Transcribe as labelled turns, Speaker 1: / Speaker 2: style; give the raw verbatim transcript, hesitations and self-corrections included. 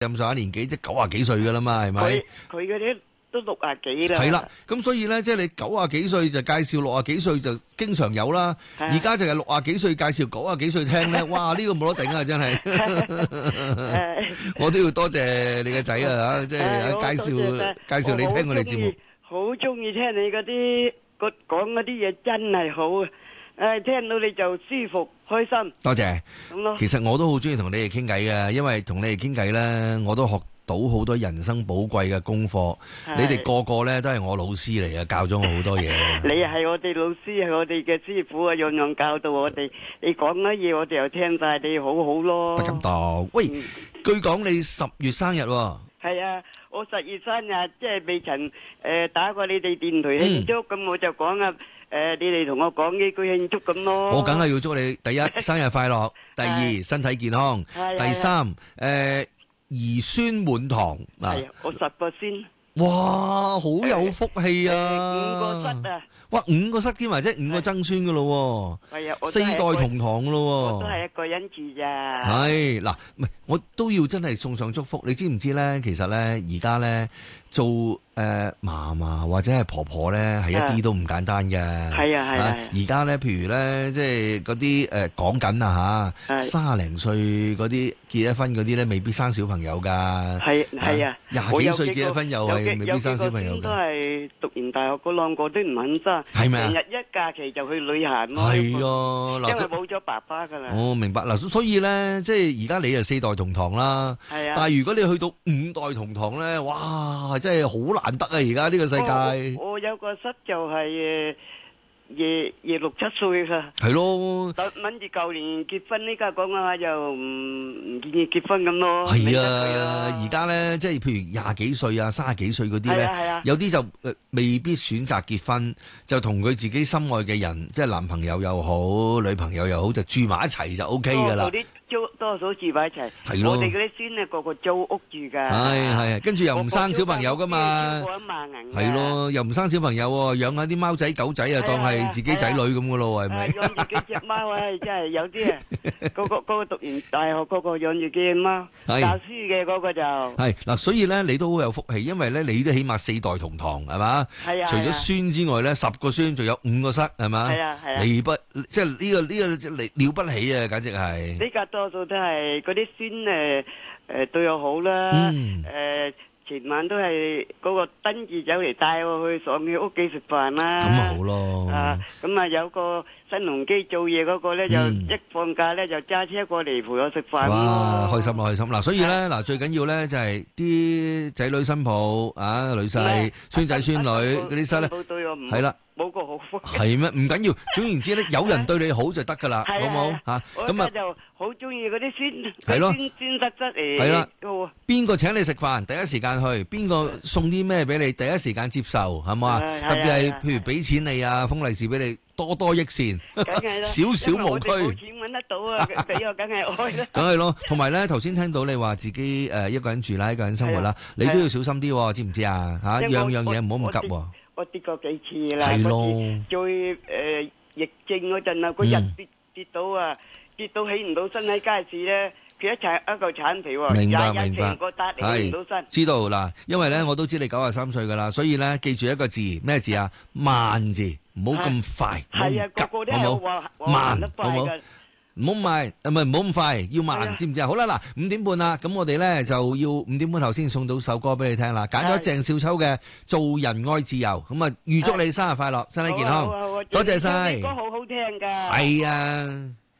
Speaker 1: 咁上下年紀，即係九啊幾歲噶啦嘛，係咪？
Speaker 2: 佢佢嗰啲都六啊幾啦。
Speaker 1: 係啦，咁所以咧，即係你九啊幾歲就介紹六啊幾歲就經常有啦。而家就係六啊幾歲介紹九啊幾歲聽咧，哇！呢個冇得頂啊，真係。我都要多謝你個仔啊嚇，即係介紹介紹你聽我哋節目。
Speaker 2: 好中意聽你嗰啲講嗰啲嘢，真係好啊！誒，聽到你就舒服開心。
Speaker 1: 多謝。
Speaker 2: 咁咯。
Speaker 1: 其實我都好中意同你哋傾偈嘅，因為同你哋傾偈咧，我都學到好多人生寶貴嘅功課。你哋個個咧都係我老師嚟嘅，教咗我好多嘢。
Speaker 2: 你係我哋老師，係我哋嘅師傅啊，樣樣教到我哋。你講乜嘢，我哋又聽晒，你好好咯。
Speaker 1: 不敢當。喂，據講你十月生日喎。
Speaker 2: 係啊，我十月生日，即係未曾誒打過你哋電台慶祝，咁我就講啊。誒，你哋同我講幾句慶祝咁咯。
Speaker 1: 我梗係要祝你第一生日快樂，第二身體健康，第三誒兒孫滿堂嗱。
Speaker 2: 我十個先。
Speaker 1: 哇，好有福氣啊！
Speaker 2: 五個室啊！
Speaker 1: 哇，五個室兼埋即係五個曾孫噶咯。
Speaker 2: 係啊，
Speaker 1: 四代同堂噶咯。
Speaker 2: 我都係一個人住咋。
Speaker 1: 係嗱，唔係我都要真係送上祝福。你知唔知咧？其實咧，而家咧做誒嫲嫲或者係婆婆咧，係一啲都唔簡單嘅。
Speaker 2: 係啊係啊。
Speaker 1: 而家咧，譬如咧，即係嗰啲誒講緊啊嚇，卅零歲嗰啲結咗婚嗰啲咧，未必生小朋友㗎。
Speaker 2: 係係啊，
Speaker 1: 廿幾歲結咗婚又係未必生小朋友㗎。
Speaker 2: 都係讀完大學嗰兩個都唔肯生，
Speaker 1: 係咪啊？
Speaker 2: 成日一假期就去旅行咯。
Speaker 1: 係啊，
Speaker 2: 因為冇咗爸爸㗎啦。
Speaker 1: 哦，明白嗱，所以咧，即係而家你係四代同堂啦。
Speaker 2: 係啊。但
Speaker 1: 係如果你去到五代同堂咧，哇，真係好難得啊！而家呢個世界。
Speaker 2: 我有個室就係誒。廿廿六七歲啦，
Speaker 1: 係咯，
Speaker 2: 諗住舊年結婚，呢家講下又唔唔建議結婚咁咯。
Speaker 1: 係啊，而家咧即係譬如廿幾歲啊、三十幾歲嗰啲咧，有啲就誒未必選擇結婚，就同佢自己心愛嘅人，即係男朋友又好、女朋友又好，就住埋一齊就 O K 噶啦。
Speaker 2: 啲租多數住埋一齊，
Speaker 1: 係咯。
Speaker 2: 我哋嗰啲孫咧個個租屋住噶。
Speaker 1: 係係，跟住又唔生小朋友噶嘛。係咯，又唔生小朋友，養下啲貓仔狗仔啊，當係自己仔女咁噶咯，係咪？
Speaker 2: 養住幾隻貓啊，真係有啲啊，嗰個嗰個讀完大學嗰個養住幾隻貓，教書嘅嗰個就
Speaker 1: 係嗱，所以咧你都好有福氣，因為咧你都起碼四代同堂係嘛？
Speaker 2: 係啊，
Speaker 1: 除咗孫之外咧，十個孫仲有五個室係嘛？
Speaker 2: 係啊係啊，
Speaker 1: 離不即係呢個呢個離了不起啊，簡直係。
Speaker 2: 呢家多數都係嗰啲孫誒誒對我好啦，誒。前晚都係嗰個登記走嚟帶我去上佢屋企食飯啦。
Speaker 1: 咁咪好咯。
Speaker 2: 啊，咁啊有個新鴻基做嘢嗰個咧，就一放假咧就揸車過嚟陪我食飯。
Speaker 1: 哇，開心咯，開心！嗱，所以咧嗱，最緊要咧就係啲仔女新抱啊，女婿、孫仔孫女嗰啲室咧，係啦。
Speaker 2: 冇個好福
Speaker 1: 係咩？唔緊要，總言之咧，有人對你好就得噶啦，好唔好吓？
Speaker 2: 咁啊就好中意嗰啲孫，
Speaker 1: 係咯，
Speaker 2: 孫孫侄侄嚟。
Speaker 1: 係啦，邊個請你食飯，第一時間去；邊個送啲咩俾你，第一時間接受，係嘛？特別係譬如俾錢你啊，封利是俾你，多多益善，少少無拘。
Speaker 2: 冇錢搵得到啊，俾我梗係愛啦。
Speaker 1: 梗係咯，同埋咧，頭先聽到你話自己誒一個人住啦，一個人生活啦，你都要小心啲，知唔知啊？吓，樣樣嘢唔好咁急。
Speaker 2: 我跌過幾次啦，
Speaker 1: 係咯，
Speaker 2: 最誒疫症嗰陣啊，個人跌跌到啊，跌到起唔到身喺街市咧，佢一齊一嚿橙皮喎，
Speaker 1: 明白明白，
Speaker 2: 係起唔到身。
Speaker 1: 知道嗱，因為咧我都知你九十三歲噶啦，所以咧記住一個字咩字啊？慢字，唔好咁快，
Speaker 2: 係啊，個個都係話
Speaker 1: 慢，
Speaker 2: 好唔好？
Speaker 1: 唔好慢，唔係唔好咁快，要慢，知唔知啊？好啦，嗱，五點半啦，咁我哋咧就要五點半後先送到首歌俾你聽啦。揀咗鄭少秋嘅《做人愛自由》，咁啊預祝你生日快樂，身體健康，多謝晒。
Speaker 2: 歌好好聽噶。
Speaker 1: 係啊。